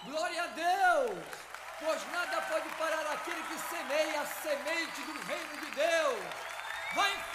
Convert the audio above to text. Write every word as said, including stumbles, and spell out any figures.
Glória a Deus! Pois nada pode parar aquele que semeia a semente do reino de Deus. Vai em